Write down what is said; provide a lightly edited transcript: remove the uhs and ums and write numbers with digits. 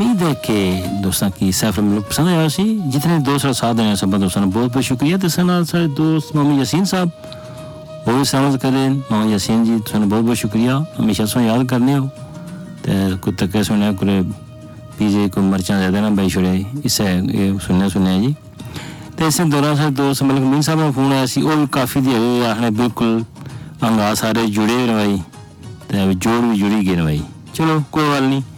उम्मीद है कि दोस्तों की सफर में पसंद आया सी। जितने दोस्त साथ देने सब दोस्तों बहुत बहुत शुक्रिया। तो सारे दोस्त मोहम्मद यासीन साहब वो भी समझ करें। मोहम्मद यासीन जी तुम बहुत बहुत शुक्रिया, हमेशा सो याद करने हो। तो कुछ तक सुने कोई पीजे कोई मर्चा ज़्यादा ना भाई छोड़े इससे सुनने जी। तो इस दौरान सारे दोस्त मलिक मीर साहब का फोन आया सी, वो भी काफ़ी देर आखने बिल्कुल अंगा सारे जुड़े भाई, तो जोड़ भी जुड़ी गए भाई। चलो कोई गल नहीं,